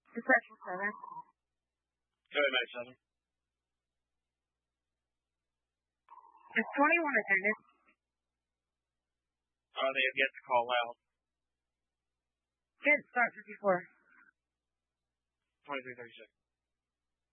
Reception 7. Go ahead, Max 7. It's 21 attended. They have yet to call out. Good start 54. 2336.